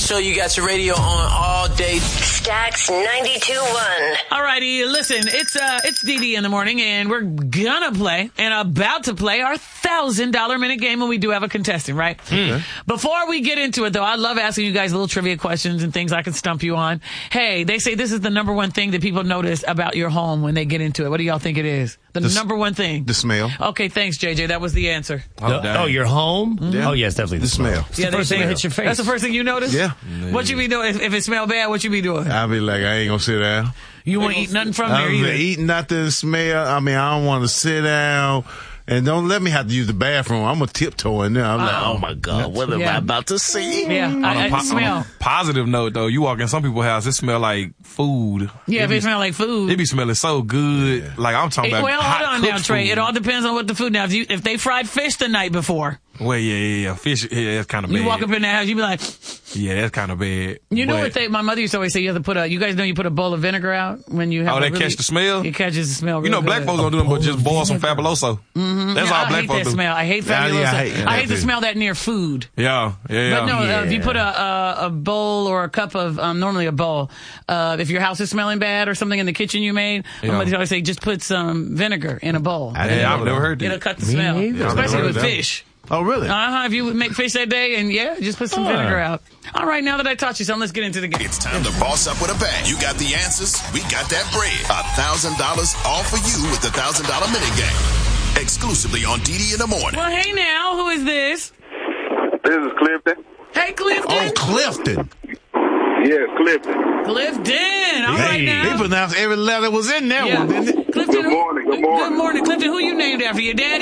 sure you got your radio on all day. Stacks 92.1. All righty, listen, it's DD in the morning, and we're gonna play and about to play our $1,000 minute game, and we do have a contestant, right? Okay. Before we get into it, though, I love asking you guys little trivia questions and things I can stump you on. Hey, they say this is the number one thing that people notice about your home when they get into it. What do y'all think it is? The number one thing? The smell. Okay, thanks, JJ. That was the answer. Your home? Yeah. Oh, yes, definitely the smell. It's the first thing that hits your face. That's the first thing you notice? Yeah. What you be doing? If it smell bad, what you be doing? I'll be like, I ain't gonna sit down. You won't eat nothing from there I'll either? be eating nothing, smell. I mean, I don't want to sit down. And don't let me have to use the bathroom. I'm going to tiptoe in there. I'm like, oh, my God, what am I about to see? Yeah, I smell. On a positive note, though, you walk in some people's house, it smell like food. Yeah, if it smell like food. It be smelling so good. Yeah. Like, I'm talking about well, hot hold on now, Trey. food. It all depends on what the food. Now, if they fried fish the night before. Well, yeah. Fish, yeah, that's kind of bad. You walk up in that house, you be like. Yeah, that's kind of bad. You know what my mother used to always say, you have to put you guys know you put a bowl of vinegar out when you have that catch the smell? It catches the smell You know, black folks don't do them, but just boil some Fabuloso. Mm-hmm. That's all black folks do. Smell. I hate Fabuloso. I hate the smell that near food. Yeah. But no, if you put a bowl or a cup of, normally a bowl, if your house is smelling bad or something in the kitchen you made, my mother always say, just put some vinegar in a bowl. I've never heard that. It'll cut the smell. Especially with fish. Oh, really? If you make fish that day, and just put some vinegar out. All right, now that I taught you something, let's get into the game. It's time to boss up with a bang. You got the answers, we got that bread. $1,000 all for you with the $1,000 minute game. Exclusively on DD in the morning. Well, hey now, who is this? This is Clifton. Hey, Clifton. Oh, Clifton. Yes, Clifton. Clifton. All right now. He pronounced every letter was in that one, didn't it? Clifton. Good morning. Good morning, Clifton. Who you named after? Your daddy?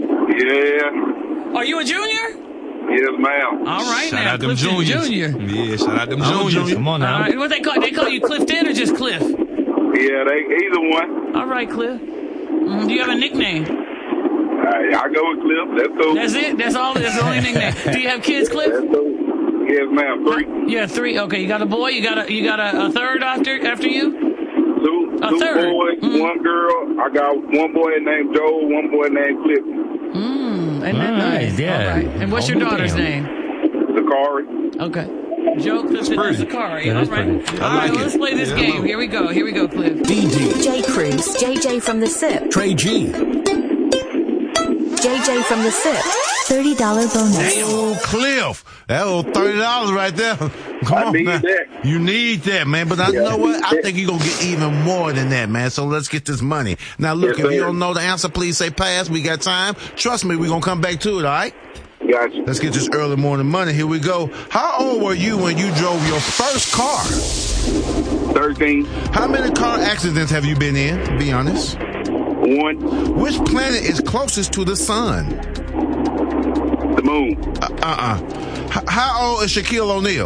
Yeah. Are you a junior? Yes, ma'am. All right, shout now. out them Clifton juniors. Junior. Yeah, shout out them juniors. Come on now. All right. What they call you Clifton or just Cliff? Yeah, either one. All right, Cliff. Do you have a nickname? I go with Cliff. That's cool. That's it? That's the only nickname. Do you have kids, Cliff? That's cool. Yes, ma'am. 3. Yeah, 3. Okay, you got a boy? You got a third after you? Two third. boys, one girl. I got one boy named Joel, one boy named Clifton. Ain't that nice? Yeah. All right. And what's your daughter's name? Zakari. Okay. Joe, Clifton, and Zakari. That All is right. pretty. All right, let's play this game. Here we go, Cliff. DJ Cruz, JJ from the SIP. Trey G. JJ from the SIP. $30 bonus. Hey, old Cliff. That old $30 right there. Come on, need man. that. You need that, man. But you know what? I think you're going to get even more than that, man. So let's get this money. Now, look, if you don't know the answer, please say pass. We got time. Trust me, we're going to come back to it, all right? Gotcha. Let's get this early morning money. Here we go. How old were you when you drove your first car? 13. How many car accidents have you been in, to be honest? 1. Which planet is closest to the sun? The moon. How old is Shaquille O'Neal?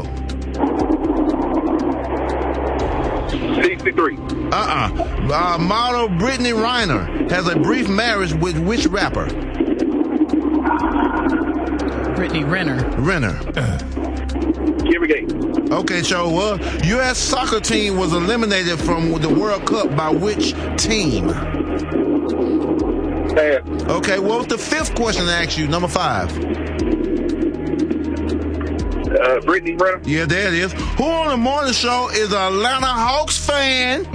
63. Model Brittany Renner has a brief marriage with which rapper? Brittany Renner. Kimmy Gate. Okay, so U.S. soccer team was eliminated from the World Cup by which team? Pass. Okay, what was the fifth question I asked you? Number 5. Brittany Renner. Yeah, there it is. Who on the morning show is an Atlanta Hawks fan?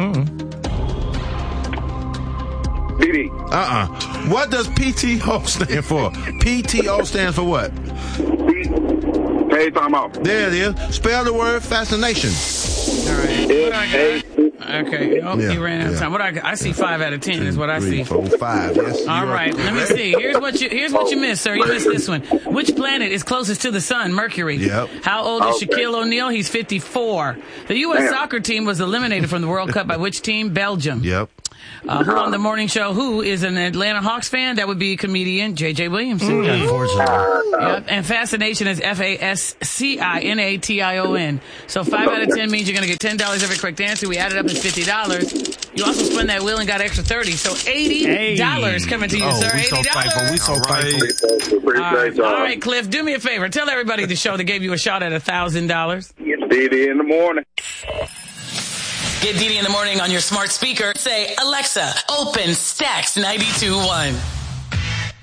DD. What does PTO stand for? PTO stands for what? Pay time off. There it is. Spell the word fascination. All right. Okay. Oh, Yeah, you ran out of time. What I see 5 out of 10 is what I 3, see. 4, 5. Yes. All right. Let me see. Here's what you missed, sir. You missed this one. Which planet is closest to the sun? Mercury. Yep. How old is Shaquille O'Neal? He's 54. The U.S. soccer team was eliminated from the World Cup by which team? Belgium. Yep. Who on the morning show? Who is an Atlanta Hawks fan? That would be comedian J.J. Williamson. Unfortunately. Yep. And fascination is FASCINATION. So 5 out of 10 means you're going to get $10 every correct answer. We added up as $50. You also spun that wheel and got extra 30. So $80 coming to you, sir. We so thankful. We so thankful. All right, Cliff, do me a favor. Tell everybody the show that gave you a shot at $1,000. It's DD in the morning. Get DD in the morning on your smart speaker. Say, Alexa, open Stacks 92.1.